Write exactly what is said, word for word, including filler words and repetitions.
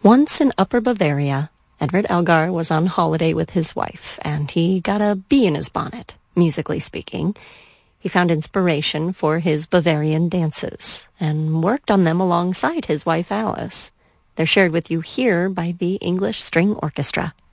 Once in Upper Bavaria, Edvard Elgar was on holiday with his wife, and he got a bee in his bonnet, musically speaking. He found inspiration for his Bavarian dances, and worked on them alongside his wife Alice. They're shared with you here by the English String Orchestra.